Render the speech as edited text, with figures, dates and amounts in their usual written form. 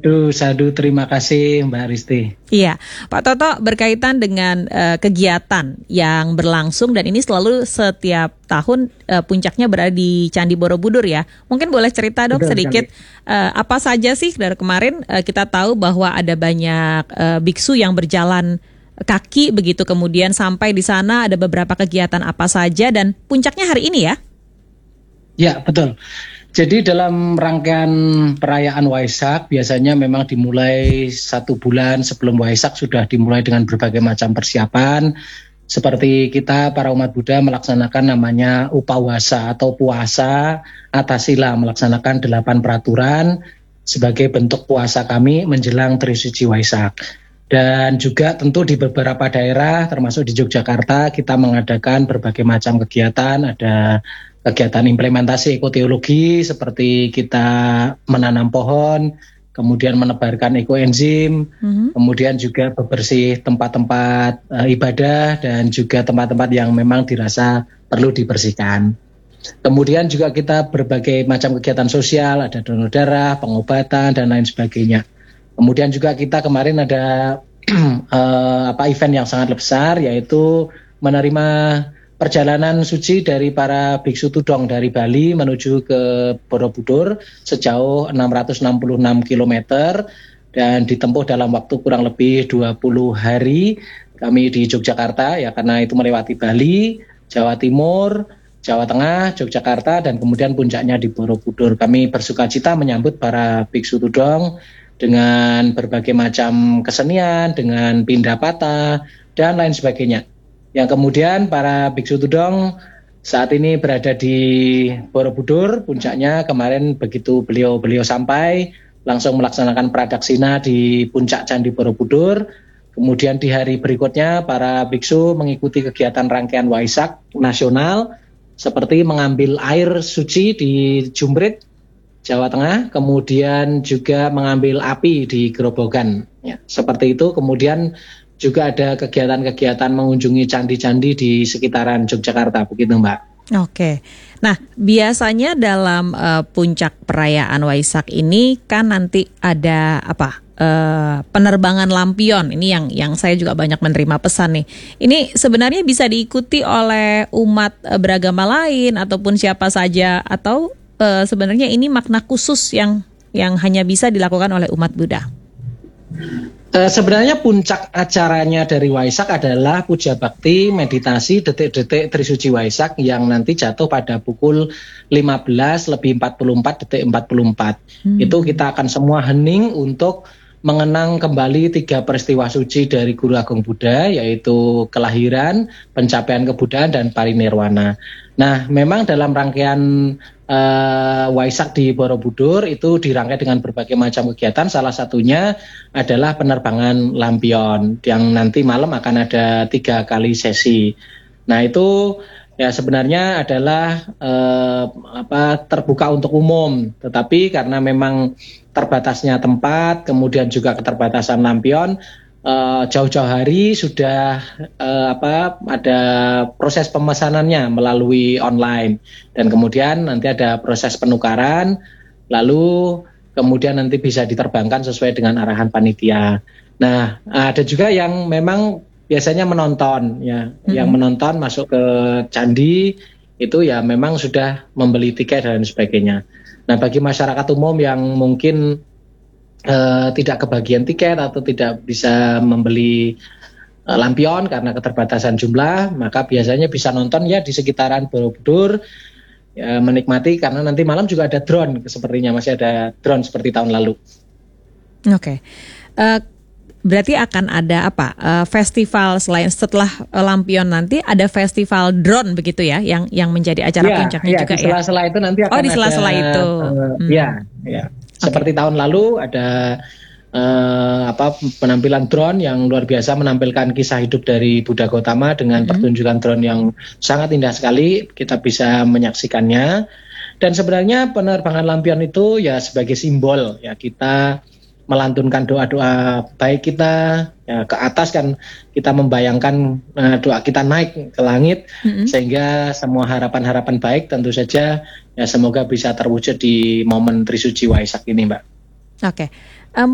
Sadu, terima kasih Mbak Risti. Iya, Pak Toto, berkaitan dengan kegiatan yang berlangsung dan ini selalu setiap tahun puncaknya berada di Candi Borobudur ya. Mungkin boleh cerita dong sedikit apa saja sih dari kemarin kita tahu bahwa ada banyak biksu yang berjalan kaki begitu, kemudian sampai di sana ada beberapa kegiatan apa saja dan puncaknya hari ini ya? Ya, betul. Jadi dalam rangkaian perayaan Waisak biasanya memang dimulai 1 bulan sebelum Waisak sudah dimulai dengan berbagai macam persiapan. Seperti kita para umat Buddha melaksanakan namanya upawasa atau puasa atasila, melaksanakan 8 peraturan sebagai bentuk puasa kami menjelang Trisuci Waisak. Dan juga tentu di beberapa daerah termasuk di Yogyakarta kita mengadakan berbagai macam kegiatan, ada kegiatan implementasi ekoteologi seperti kita menanam pohon, kemudian menebarkan ekoenzim, kemudian juga bebersih tempat-tempat ibadah dan juga tempat-tempat yang memang dirasa perlu dibersihkan. Kemudian juga kita berbagai macam kegiatan sosial, ada donor darah, pengobatan dan lain sebagainya. Kemudian juga kita kemarin ada event yang sangat besar yaitu menerima perjalanan suci dari para biksu tudong dari Bali menuju ke Borobudur sejauh 666 km dan ditempuh dalam waktu kurang lebih 20 hari. Kami di Yogyakarta ya karena itu melewati Bali, Jawa Timur, Jawa Tengah, Yogyakarta dan kemudian puncaknya di Borobudur. Kami bersukacita menyambut para biksu tudong dengan berbagai macam kesenian, dengan pindah patah dan lain sebagainya. Yang kemudian para biksu tudong saat ini berada di Borobudur, puncaknya kemarin begitu beliau sampai langsung melaksanakan pradaksina di puncak Candi Borobudur. Kemudian di hari berikutnya para biksu mengikuti kegiatan rangkaian Waisak nasional seperti mengambil air suci di Jumbrit, Jawa Tengah, kemudian juga mengambil api di Grobogan. Ya, seperti itu, kemudian juga ada kegiatan-kegiatan mengunjungi candi-candi di sekitaran Yogyakarta, begitu Mbak. Oke, nah biasanya dalam puncak perayaan Waisak ini kan nanti ada penerbangan lampion. Ini yang saya juga banyak menerima pesan nih. Ini sebenarnya bisa diikuti oleh umat beragama lain ataupun siapa saja atau sebenarnya ini makna khusus yang hanya bisa dilakukan oleh umat Buddha? Sebenarnya puncak acaranya dari Waisak adalah puja bakti meditasi detik-detik Trisuci Waisak yang nanti jatuh pada pukul 15:44 Itu kita akan semua hening untuk mengenang kembali 3 peristiwa suci dari Guru Agung Buddha, yaitu kelahiran, pencapaian kebudayaan, dan parinirwana. Nah, memang dalam rangkaian Waisak di Borobudur itu dirangkai dengan berbagai macam kegiatan. Salah satunya adalah penerbangan lampion yang nanti malam akan ada 3 kali sesi. Nah, itu ya sebenarnya adalah terbuka untuk umum, tetapi karena memang terbatasnya tempat, kemudian juga keterbatasan lampion, jauh-jauh hari sudah ada proses pemesanannya melalui online dan kemudian nanti ada proses penukaran, lalu kemudian nanti bisa diterbangkan sesuai dengan arahan panitia. Nah, ada juga yang memang biasanya menonton ya, yang menonton masuk ke candi itu ya memang sudah membeli tiket dan sebagainya. Nah, bagi masyarakat umum yang mungkin tidak kebagian tiket atau tidak bisa membeli lampion karena keterbatasan jumlah, maka biasanya bisa nonton ya di sekitaran Borobudur, ya, menikmati karena nanti malam juga ada drone, sepertinya masih ada drone seperti tahun lalu. Oke. Berarti akan ada festival setelah lampion nanti ada festival drone begitu ya yang menjadi acara puncaknya juga ya. Di sela-sela itu nanti akan di sela-sela itu. Ya. Seperti tahun lalu ada penampilan drone yang luar biasa menampilkan kisah hidup dari Buddha Gautama dengan pertunjukan drone yang sangat indah sekali. Kita bisa menyaksikannya. Dan sebenarnya penerbangan lampion itu ya sebagai simbol ya kita melantunkan doa-doa baik kita ya, ke atas kan kita membayangkan doa kita naik ke langit sehingga semua harapan-harapan baik tentu saja ya semoga bisa terwujud di momen Trisuci Waisak ini, Mbak. Oke.